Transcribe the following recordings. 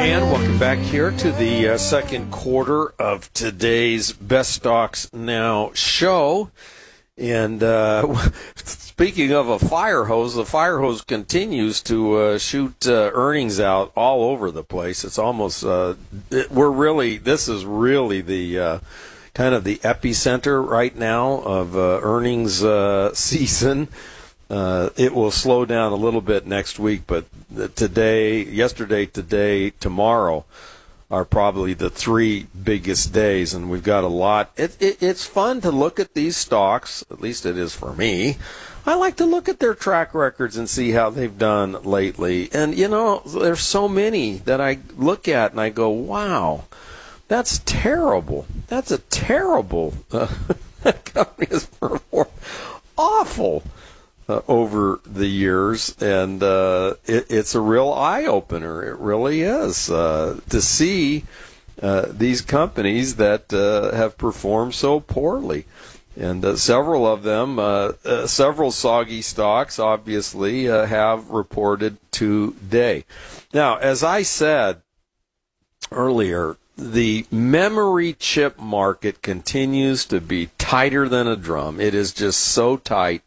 And welcome back here to the second quarter of today's Best Stocks Now show. And speaking of a fire hose, the fire hose continues to shoot earnings out all over the place. It's almost this is really the kind of the epicenter right now of earnings season. It will slow down a little bit next week, but yesterday, today, tomorrow are probably the three biggest days, and we've got a lot. It's fun to look at these stocks, at least it is for me. I like to look at their track records and see how they've done lately. And, you know, there's so many that I look at and I go, wow, that's terrible. That's a terrible company has performed awful over the years, and it's a real eye-opener. It really is to see these companies that have performed so poorly. And several of them, several soggy stocks, obviously, have reported today. Now, as I said earlier, the memory chip market continues to be tighter than a drum. It is just so tight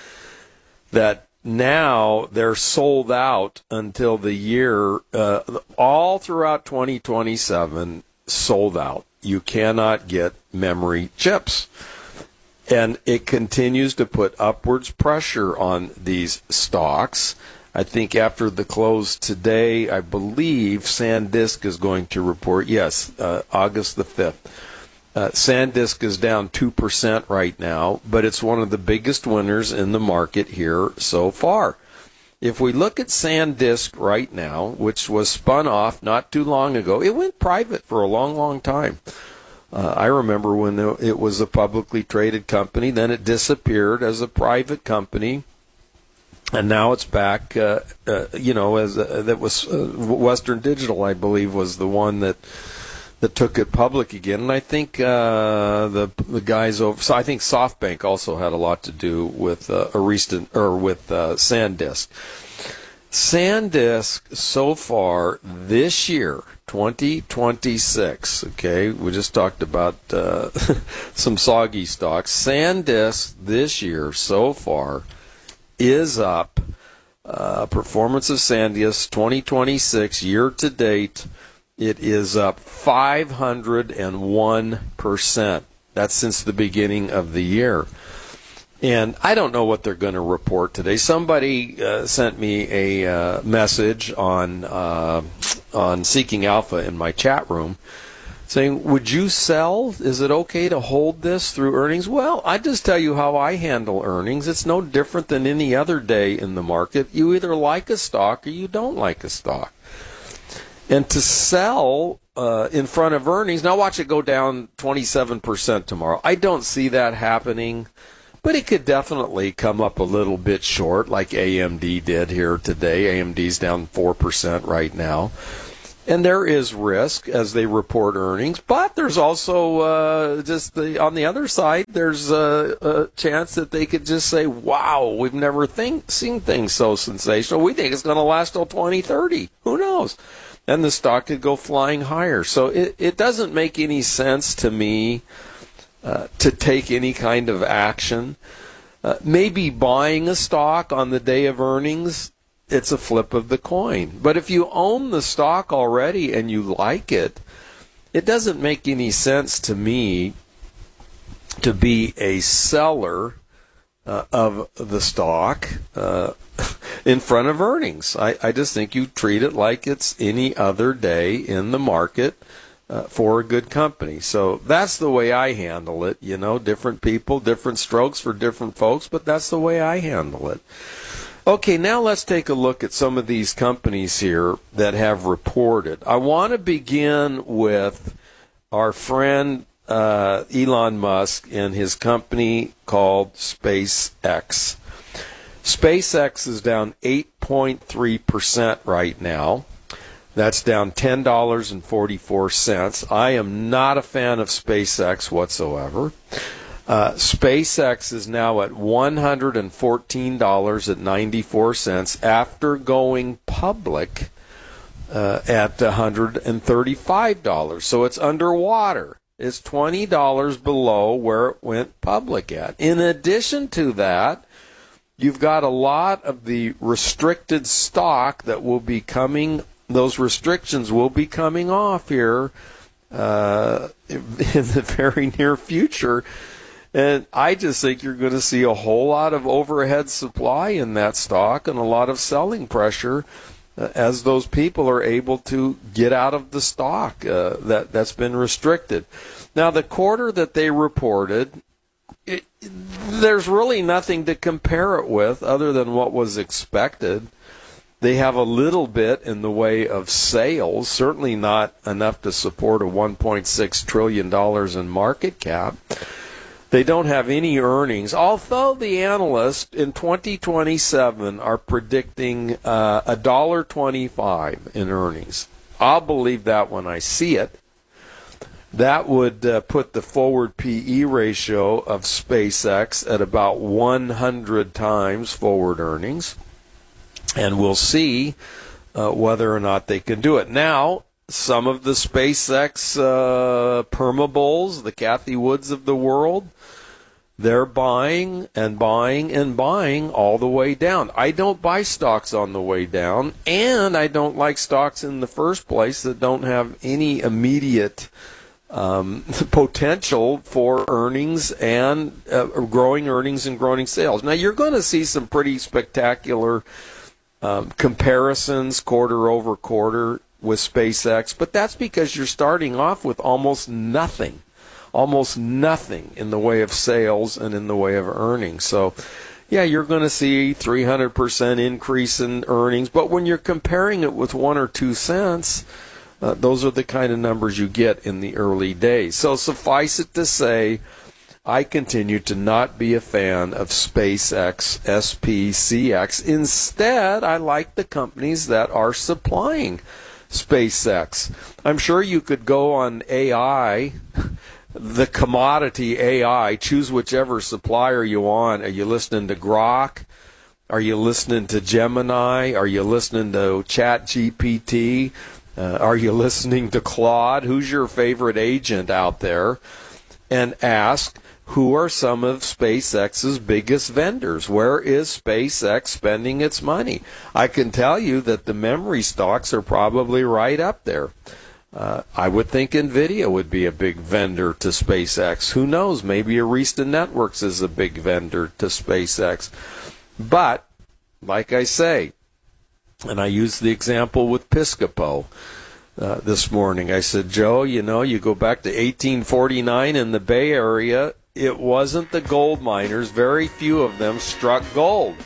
that now they're sold out until the year, all throughout 2027, sold out. You cannot get memory chips. And it continues to put upwards pressure on these stocks. I think after the close today, I believe SanDisk is going to report, August the 5th. SanDisk is down 2% right now, but it's one of the biggest winners in the market here so far. If we look at SanDisk right now, which was spun off not too long ago, it went private for a long, long time. I remember when it was a publicly traded company, then it disappeared as a private company, and now it's back, that was Western Digital, I believe, was the one that took it public again. And I think the guys over, so I think SoftBank also had a lot to do with SanDisk. SanDisk so far this year, 2026, okay, we just talked about some soggy stocks. SanDisk this year so far is up. Performance of SanDisk 2026 year to date, it is up 501%. That's since the beginning of the year. And I don't know what they're going to report today. Somebody sent me a message on Seeking Alpha in my chat room saying, would you sell? Is it okay to hold this through earnings? Well, I just tell you how I handle earnings. It's no different than any other day in the market. You either like a stock or you don't like a stock. And to sell in front of earnings, now watch it go down 27% tomorrow. I don't see that happening, but it could definitely come up a little bit short like AMD did here today. AMD's down 4% right now. And there is risk as they report earnings, but there's also on the other side, there's a chance that they could just say, wow, we've never seen things so sensational. We think it's going to last till 2030. Who knows? And the stock could go flying higher. So it doesn't make any sense to me to take any kind of action. Maybe buying a stock on the day of earnings, it's a flip of the coin. But if you own the stock already and you like it, it doesn't make any sense to me to be a seller of the stock in front of earnings. I just think you treat it like it's any other day in the market for a good company. So that's the way I handle it. You know, different people, different strokes for different folks, but that's the way I handle it. Okay, now let's take a look at some of these companies here that have reported. I want to begin with our friend Elon Musk and his company called SpaceX. SpaceX is down 8.3% right now. That's down $10.44. I am not a fan of SpaceX whatsoever. SpaceX is now at $114.94 after going public at $135. So it's underwater. It's $20 below where it went public at. In addition to that, you've got a lot of the restricted stock that will be coming. Those restrictions will be coming off here in the very near future. And I just think you're going to see a whole lot of overhead supply in that stock and a lot of selling pressure as those people are able to get out of the stock that's been restricted. Now, the quarter that they reported, there's really nothing to compare it with other than what was expected. They have a little bit in the way of sales, certainly not enough to support a $1.6 trillion in market cap. They don't have any earnings, although the analysts in 2027 are predicting $1.25 in earnings. I'll believe that when I see it. That would put the forward PE ratio of SpaceX at about 100 times forward earnings. And we'll see whether or not they can do it. Now, some of the SpaceX permabulls, the Cathie Woods of the world, they're buying and buying and buying all the way down. I don't buy stocks on the way down, and I don't like stocks in the first place that don't have any immediate potential for earnings and growing earnings and growing sales. Now, you're going to see some pretty spectacular comparisons quarter over quarter with SpaceX, but that's because you're starting off with almost nothing in the way of sales and in the way of earnings. So, yeah, you're going to see 300% increase in earnings, but when you're comparing it with 1 or 2 cents, those are the kind of numbers you get in the early days. So suffice it to say, I continue to not be a fan of SpaceX, SPCX. Instead, I like the companies that are supplying SpaceX. I'm sure you could go on AI, the commodity AI, choose whichever supplier you want. Are you listening to Grok? Are you listening to Gemini? Are you listening to ChatGPT? Are you listening to Claude? Who's your favorite agent out there? And ask, who are some of SpaceX's biggest vendors? Where is SpaceX spending its money? I can tell you that the memory stocks are probably right up there. I would think NVIDIA would be a big vendor to SpaceX. Who knows? Maybe Arista Networks is a big vendor to SpaceX. But, like I say, and I used the example with Piscopo this morning. I said, Joe, you go back to 1849 in the Bay Area, it wasn't the gold miners. Very few of them struck gold.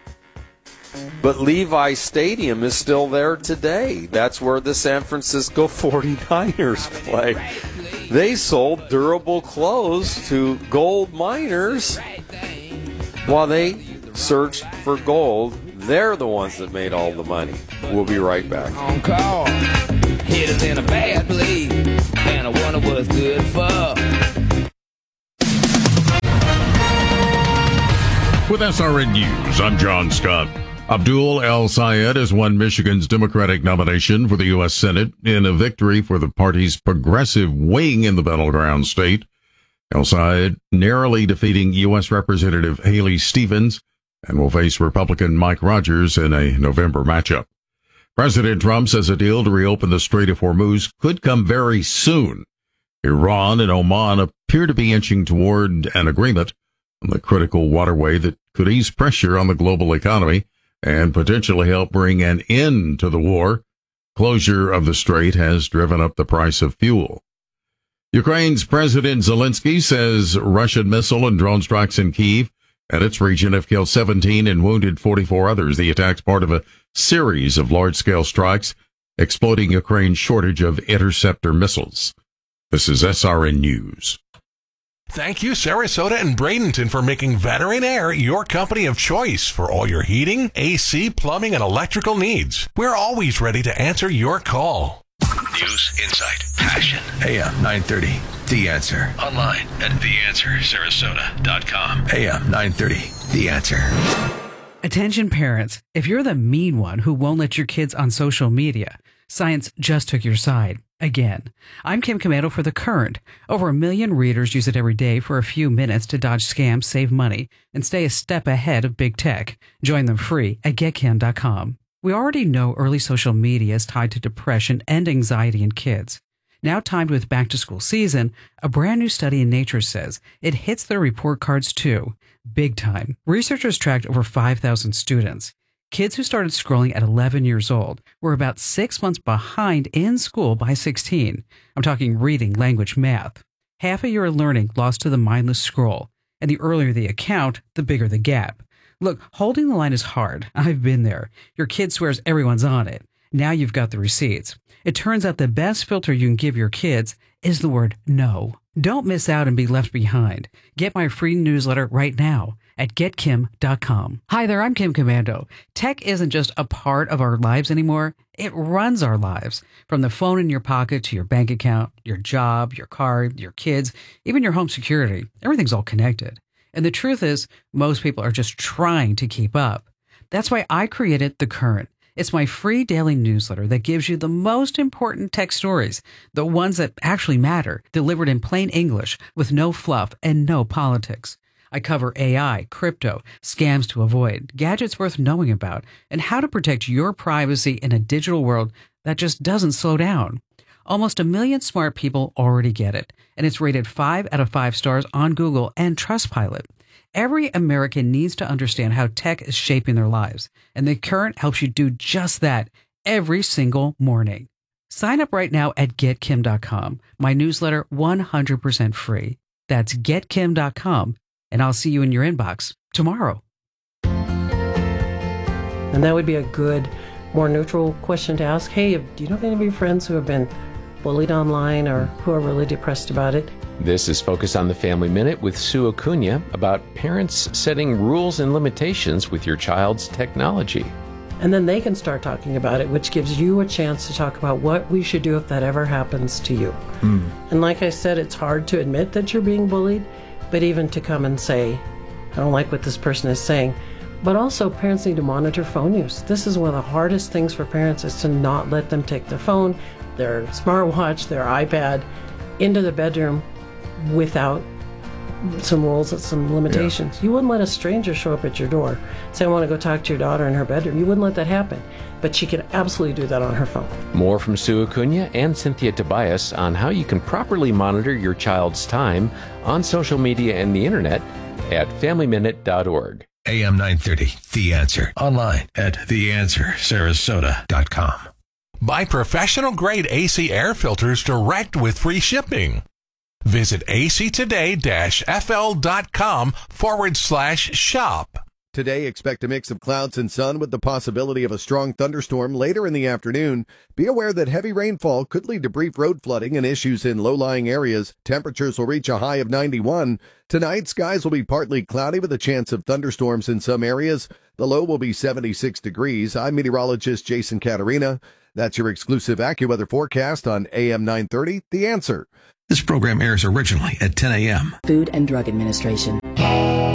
But Levi Stadium is still there today. That's where the San Francisco 49ers play. They sold durable clothes to gold miners while they searched for gold. They're the ones that made all the money. We'll be right back. On call, hit us in a bad bleed, and I wonder what's good for. With SRN News, I'm John Scott. Abdul El-Sayed has won Michigan's Democratic nomination for the U.S. Senate in a victory for the party's progressive wing in the battleground state. El-Sayed narrowly defeating U.S. Representative Haley Stevens and will face Republican Mike Rogers in a November matchup. President Trump says a deal to reopen the Strait of Hormuz could come very soon. Iran and Oman appear to be inching toward an agreement on the critical waterway that could ease pressure on the global economy and potentially help bring an end to the war. Closure of the strait has driven up the price of fuel. Ukraine's President Zelensky says Russian missile and drone strikes in Kyiv and its region have killed 17 and wounded 44 others. The attack's part of a series of large-scale strikes exploiting Ukraine's shortage of interceptor missiles. This is SRN News. Thank you, Sarasota and Bradenton, for making Veteran Air your company of choice for all your heating, AC, plumbing, and electrical needs. We're always ready to answer your call. News, insight, passion. AM 930, The Answer. Online at theanswersarasota.com. AM 930, The Answer. Attention parents, if you're the mean one who won't let your kids on social media, Science just took your side. Again. I'm Kim Komando for The Current. Over 1 million readers use it every day for a few minutes to dodge scams, save money, and stay a step ahead of big tech. Join them free at getkim.com. We already know early social media is tied to depression and anxiety in kids. Now timed with back-to-school season, a brand new study in Nature says it hits their report cards too. Big time. Researchers tracked over 5,000 students. Kids who started scrolling at 11 years old were about 6 months behind in school by 16. I'm talking reading, language, math. Half a year of learning lost to the mindless scroll. And the earlier the account, the bigger the gap. Look, holding the line is hard. I've been there. Your kid swears everyone's on it. Now you've got the receipts. It turns out the best filter you can give your kids is the word no. Don't miss out and be left behind. Get my free newsletter right now at getkim.com. Hi there, I'm Kim Komando. Tech isn't just a part of our lives anymore. It runs our lives. From the phone in your pocket to your bank account, your job, your car, your kids, even your home security. Everything's all connected. And the truth is, most people are just trying to keep up. That's why I created The Current. It's my free daily newsletter that gives you the most important tech stories, the ones that actually matter, delivered in plain English with no fluff and no politics. I cover AI, crypto, scams to avoid, gadgets worth knowing about, and how to protect your privacy in a digital world that just doesn't slow down. Almost 1 million smart people already get it, and it's rated 5 out of 5 stars on Google and Trustpilot. Every American needs to understand how tech is shaping their lives, and The Current helps you do just that every single morning. Sign up right now at getkim.com. My newsletter 100% free. That's getkim.com, and I'll see you in your inbox tomorrow. And that would be a good, more neutral question to ask. Hey, do you know any of your friends who have been bullied online or who are really depressed about it? This is Focus on the Family Minute with Sue Acuna about parents setting rules and limitations with your child's technology. And then they can start talking about it, which gives you a chance to talk about what we should do if that ever happens to you. And like I said, it's hard to admit that you're being bullied, but even to come and say, I don't like what this person is saying. But also, parents need to monitor phone use. This is one of the hardest things for parents, is to not let them take their phone, their smartwatch, their iPad into the bedroom without some rules and some limitations. Yeah. You wouldn't let a stranger show up at your door, say, I want to go talk to your daughter in her bedroom. You wouldn't let that happen. But she could absolutely do that on her phone. More from Sue Acuna and Cynthia Tobias on how you can properly monitor your child's time on social media and the internet at FamilyMinute.org. AM 930, The Answer. Online at theanswersarasota.com. Buy professional-grade AC air filters direct with free shipping. Visit actoday-fl.com/shop. Today, expect a mix of clouds and sun with the possibility of a strong thunderstorm later in the afternoon. Be aware that heavy rainfall could lead to brief road flooding and issues in low-lying areas. Temperatures will reach a high of 91. Tonight, skies will be partly cloudy with a chance of thunderstorms in some areas. The low will be 76 degrees. I'm meteorologist Jason Caterina. That's your exclusive AccuWeather forecast on AM 930, The Answer. This program airs originally at 10 a.m. Food and Drug Administration.